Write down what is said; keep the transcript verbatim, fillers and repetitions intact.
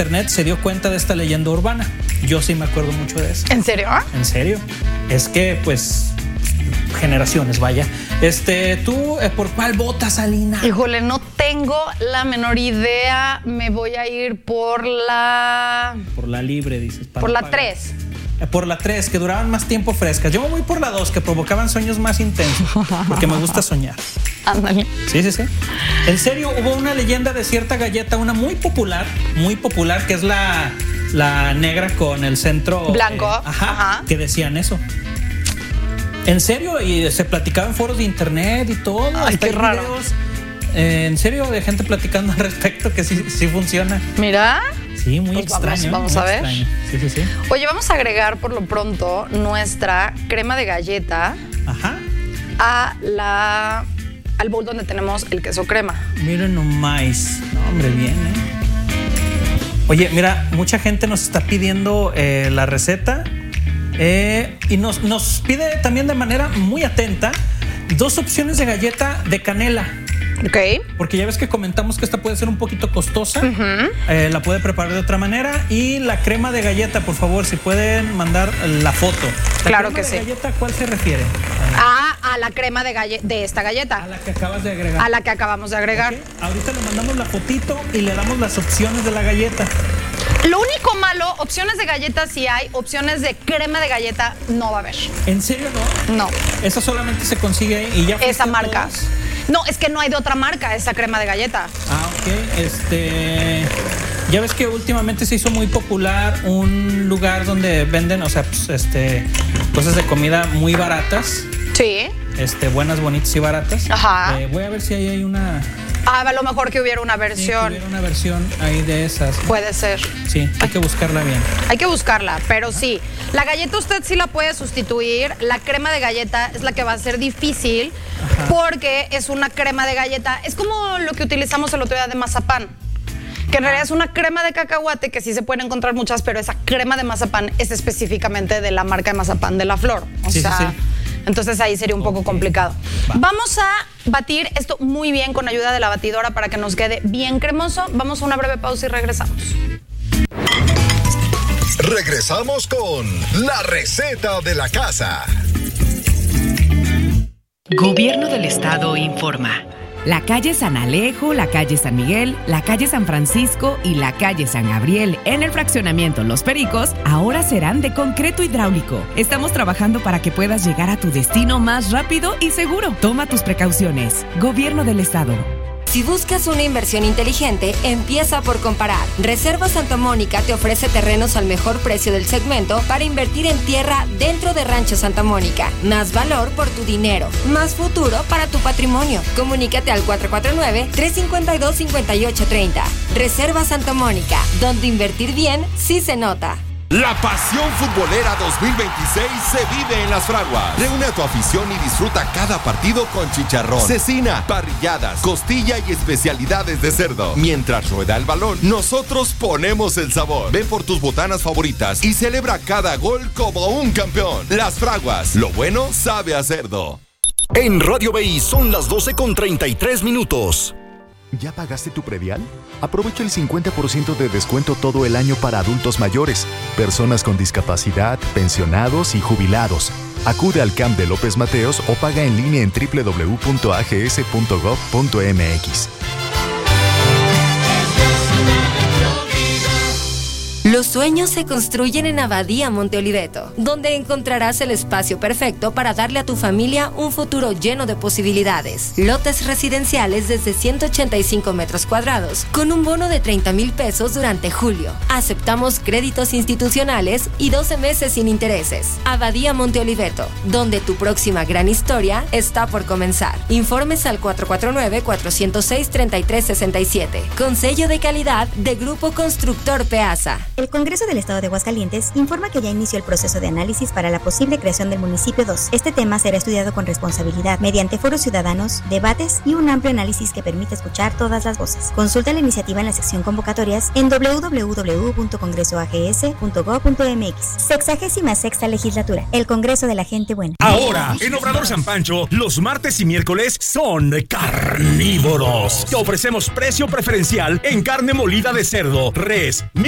internet se dio cuenta de esta leyenda urbana. Yo sí me acuerdo mucho de eso. ¿En serio? En serio. Es que, pues, generaciones, vaya. Este, ¿tú eh, por cuál votas, Alina? Híjole, no tengo la menor idea. Me voy a ir por la... Por la libre, dices. Por la tres. Por la tres, que duraban más tiempo frescas. Yo me voy por la dos, que provocaban sueños más intensos, porque me gusta soñar. Ándale. Sí, sí, sí. En serio, hubo una leyenda de cierta galleta, una muy popular, muy popular, que es la, la negra con el centro blanco. Eh, ajá, ajá. Que decían eso. En serio, y se platicaba en foros de internet y todo. Ay, qué raro. Videos, eh, en serio, de gente platicando al respecto que sí, sí funciona. Mira. Sí, muy pues extraño. Vamos, vamos muy a ver. Extraño. Sí, sí, sí. Oye, vamos a agregar por lo pronto nuestra crema de galleta. Ajá. A la, al bowl donde tenemos el queso crema. Miren nomás. No, hombre, bien, ¿eh? Oye, mira, mucha gente nos está pidiendo eh, la receta eh, y nos, nos pide también de manera muy atenta dos opciones de galleta de canela. Ok. Porque ya ves que comentamos que esta puede ser un poquito costosa. Uh-huh. eh, la puede preparar de otra manera. Y la crema de galleta, por favor, si pueden mandar la foto. ¿La claro crema que de sí. galleta a cuál se refiere? A, a la crema de, galle- de esta galleta. A la que acabas de agregar. A la que acabamos de agregar. Okay. Ahorita le mandamos la fotito y le damos las opciones de la galleta. Lo único malo, opciones de galleta sí hay, opciones de crema de galleta no va a haber. ¿En serio no? No. Esa solamente se consigue ahí y ya. Esa marca. Todos. No, es que no hay de otra marca esa crema de galleta. Ah, ok. Este... Ya ves que últimamente se hizo muy popular un lugar donde venden, o sea, pues, este, cosas de comida muy baratas. Sí. Este, buenas, bonitas y baratas. Ajá. Eh, voy a ver si ahí hay una... Ah, a lo mejor que hubiera una versión. Sí, que hubiera una versión ahí de esas. Puede ser. Sí, hay que buscarla bien. Hay que buscarla, pero sí. La galleta usted sí la puede sustituir. La crema de galleta es la que va a ser difícil. Ajá. Porque es una crema de galleta. Es como lo que utilizamos el otro día de mazapán. Que en realidad es una crema de cacahuate, que sí se pueden encontrar muchas, pero esa crema de mazapán es específicamente de la marca de mazapán de la Flor. O sí, sea, sí, sí. Entonces ahí sería un poco okay. complicado. Va. Vamos a batir esto muy bien con ayuda de la batidora para que nos quede bien cremoso. Vamos a una breve pausa y regresamos. Regresamos con la receta de la casa. Gobierno del Estado informa. La calle San Alejo, la calle San Miguel, la calle San Francisco y la calle San Gabriel en el fraccionamiento Los Pericos ahora serán de concreto hidráulico. Estamos trabajando para que puedas llegar a tu destino más rápido y seguro. Toma tus precauciones. Gobierno del Estado. Si buscas una inversión inteligente, empieza por comparar. Reserva Santa Mónica te ofrece terrenos al mejor precio del segmento para invertir en tierra dentro de Rancho Santa Mónica. Más valor por tu dinero, más futuro para tu patrimonio. Comunícate al cuatro cuatro nueve, tres cinco dos, cinco ocho tres cero. Reserva Santa Mónica, donde invertir bien sí se nota. La pasión futbolera dos mil veintiséis se vive en Las Fraguas. Reúne a tu afición y disfruta cada partido con chicharrón, cecina, parrilladas, costilla y especialidades de cerdo. Mientras rueda el balón, nosotros ponemos el sabor. Ven por tus botanas favoritas y celebra cada gol como un campeón. Las Fraguas, lo bueno sabe a cerdo. En Radio B I son las doce con treinta y tres minutos. ¿Ya pagaste tu predial? Aprovecha el cincuenta por ciento de descuento todo el año para adultos mayores, personas con discapacidad, pensionados y jubilados. Acude al C A M de López Mateos o paga en línea en doble u doble u doble u punto a g s punto gov punto m x. Los sueños se construyen en Abadía Monte Oliveto, donde encontrarás el espacio perfecto para darle a tu familia un futuro lleno de posibilidades. Lotes residenciales desde ciento ochenta y cinco metros cuadrados, con un bono de treinta mil pesos durante julio. Aceptamos créditos institucionales y doce meses sin intereses. Abadía Monte Oliveto, donde tu próxima gran historia está por comenzar. Informes al cuatro cuatro nueve, cuatro cero seis, tres tres seis siete. Con sello de calidad de Grupo Constructor Peasa. El Congreso del Estado de Aguascalientes informa que ya inició el proceso de análisis para la posible creación del municipio dos. Este tema será estudiado con responsabilidad mediante foros ciudadanos, debates y un amplio análisis que permite escuchar todas las voces. Consulta la iniciativa en la sección convocatorias en doble u doble u doble u punto congreso a g s punto gov punto m x. Sexagésima sexta legislatura. El Congreso de la Gente Buena. Ahora, en Obrador San Pancho, los martes y miércoles son carnívoros. Te ofrecemos precio preferencial en carne molida de cerdo, res,